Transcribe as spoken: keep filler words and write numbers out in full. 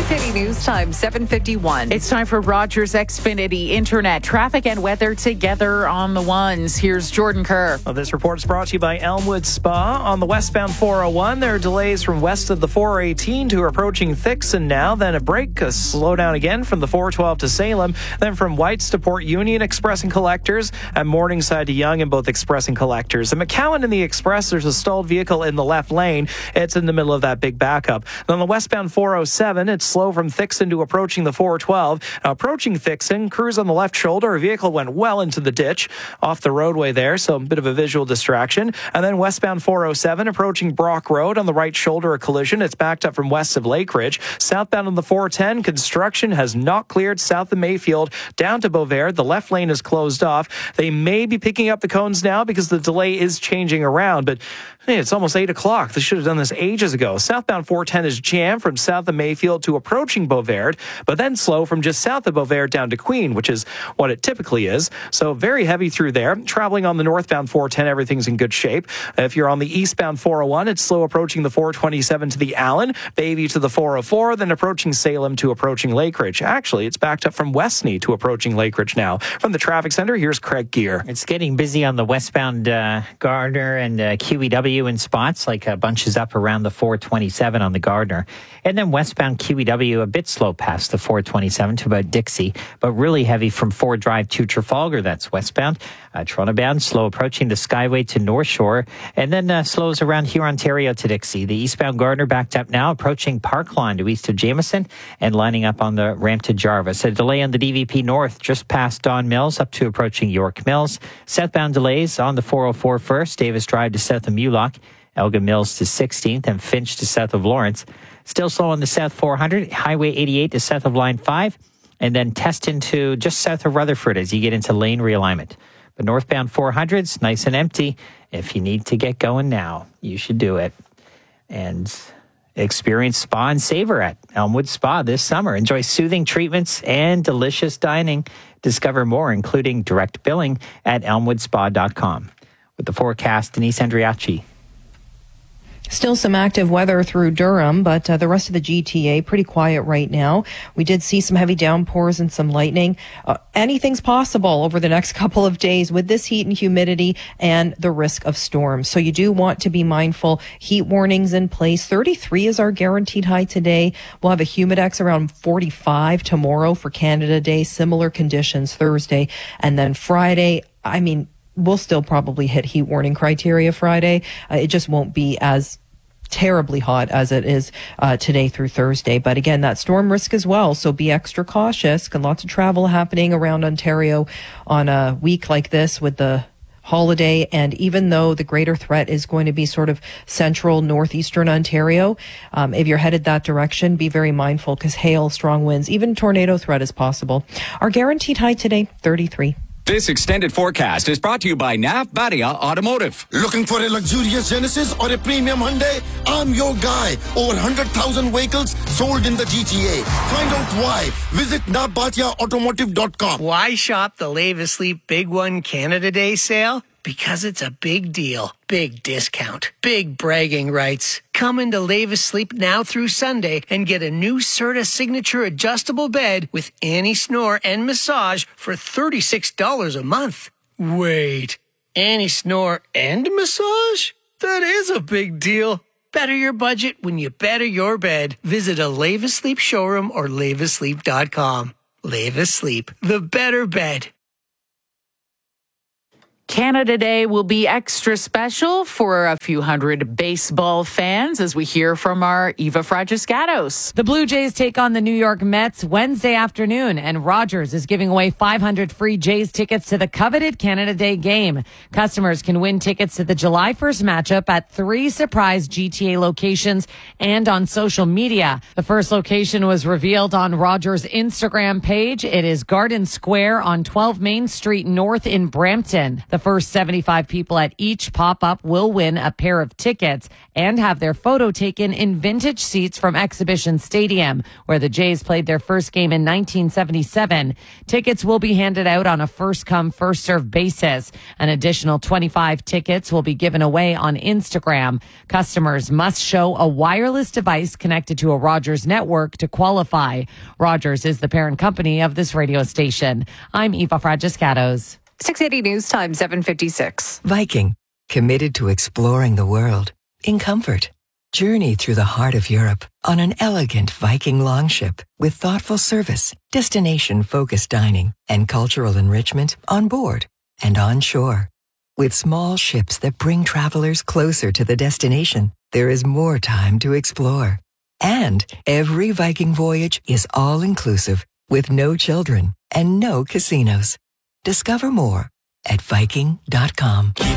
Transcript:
It's eighty News Time, seven fifty-one. It's time for Rogers Xfinity Internet. Traffic and weather together on the ones. Here's Jordan Kerr. Well, this report is brought to you by Elmwood Spa. On the westbound four oh one, there are delays from west of the four eighteen to approaching Thixon now. Then a break, a slowdown again from the four twelve to Salem. Then from Whites to Port Union, Express and Collectors. And Morningside to Yonge in both Express and Collectors. And McCowan in the Express, there's a stalled vehicle in the left lane. It's in the middle of that big backup. On the westbound four oh seven, it's slow from Thixon to approaching the four twelve. Now, approaching Thixon, crews on the left shoulder. A vehicle went well into the ditch off the roadway there, so a bit of a visual distraction. And then westbound four oh seven, approaching Brock Road on the right shoulder, a collision. It's backed up from west of Lake Ridge. Southbound on the four ten, construction has not cleared south of Mayfield down to Beauvais. The left lane is closed off. They may be picking up the cones now because the delay is changing around, but hey, it's almost eight o'clock. They should have done this ages ago. Southbound four ten is jammed from south of Mayfield to approaching Beauvais, but then slow from just south of Beauvais down to Queen, which is what it typically is. So very heavy through there. Traveling on the northbound four ten, everything's in good shape. If you're on the eastbound four oh one, it's slow approaching the four twenty-seven to the Allen, Bayview to the four oh four, then approaching Salem to approaching Lake Ridge. Actually, it's backed up from Westney to approaching Lake Ridge now. From the traffic center, here's Craig Gear. It's getting busy on the westbound uh, Gardner and uh, Q E W in spots, like uh, bunches up around the four twenty-seven on the Gardner. And then westbound Q E W a bit slow past the four twenty-seven to about Dixie, but really heavy from Ford Drive to Trafalgar. That's westbound. Uh, Toronto bound, slow approaching the Skyway to North Shore, and then uh, slows around here, Ontario to Dixie. The eastbound Gardner backed up now, approaching Parkline to east of Jameson and lining up on the ramp to Jarvis. A delay on the D V P North just past Don Mills up to approaching York Mills. Southbound delays on the four oh four first, Davis Drive to south of Mulock, Elgin Mills to sixteenth, and Finch to south of Lawrence. Still slow on the South four hundred, Highway eighty-eight to south of Line five, and then Teston to just south of Rutherford as you get into lane realignment. But northbound four hundred's nice and empty. If you need to get going now, you should do it. And experience spa and savor at Elmwood Spa this summer. Enjoy soothing treatments and delicious dining. Discover more, including direct billing, at elmwood spa dot com. With the forecast, Denise Andriachi. Still some active weather through Durham, but uh, the rest of the G T A pretty quiet right now. We did see some heavy downpours and some lightning. Uh, anything's possible over the next couple of days with this heat and humidity and the risk of storms. So you do want to be mindful. Heat warnings in place. thirty-three is our guaranteed high today. We'll have a humidex around forty-five tomorrow for Canada Day. Similar conditions Thursday. And then Friday, I mean, we'll still probably hit heat warning criteria Friday. Uh, it just won't be as terribly hot as it is uh, today through Thursday. But again, that storm risk as well. So be extra cautious. And lots of travel happening around Ontario on a week like this with the holiday. And even though the greater threat is going to be sort of central northeastern Ontario, um, if you're headed that direction, be very mindful because hail, strong winds, even tornado threat is possible. Our guaranteed high today, thirty-three. This extended forecast is brought to you by N A F Badia Automotive. Looking for a luxurious Genesis or a premium Hyundai? I'm your guy. Over one hundred thousand vehicles sold in the G T A. Find out why. Visit n a f badia automotive dot com. Why shop the Lave Asleep Big One Canada Day sale? Because it's a big deal, big discount, big bragging rights. Come into Lave Asleep now through Sunday and get a new Serta Signature adjustable bed with anti-snore and massage for thirty-six dollars a month. Wait, anti-snore and massage? That is a big deal. Better your budget when you better your bed. Visit a Lave Asleep showroom or lave asleep dot com. Lave Asleep, the better bed. Canada Day will be extra special for a few hundred baseball fans as we hear from our Eva Fragiscatos. The Blue Jays take on the New York Mets Wednesday afternoon, and Rogers is giving away five hundred free Jays tickets to the coveted Canada Day game. Customers can win tickets to the July first matchup at three surprise G T A locations and on social media. The first location was revealed on Rogers' Instagram page. It is Garden Square on twelve Main Street North in Brampton. The first seventy-five people at each pop-up will win a pair of tickets and have their photo taken in vintage seats from Exhibition Stadium, where the Jays played their first game in nineteen seventy-seven. Tickets will be handed out on a first-come, first-served basis. An additional twenty-five tickets will be given away on Instagram. Customers must show a wireless device connected to a Rogers network to qualify. Rogers is the parent company of this radio station. I'm Eva Fragiscatos. six eighty News Time, seven fifty-six. Viking, committed to exploring the world in comfort. Journey through the heart of Europe on an elegant Viking longship with thoughtful service, destination-focused dining, and cultural enrichment on board and on shore. With small ships that bring travelers closer to the destination, there is more time to explore. And every Viking voyage is all-inclusive with no children and no casinos. Discover more at Viking dot com.